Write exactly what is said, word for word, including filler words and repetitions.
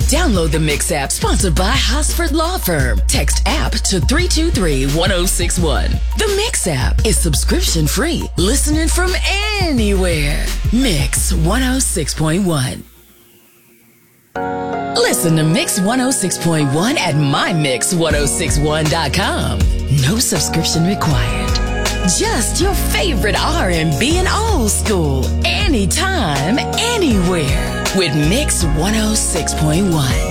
Download the Mix app, sponsored by Hosford Law Firm. Text app to three two three, one oh six one. The Mix app is subscription free. Listening from anywhere. Mix one oh six point one. Listen to Mix one oh six point one at my mix one oh six one dot com. No subscription required. Just your favorite R and B and old school. Anytime, anywhere. With Mix one oh six point one.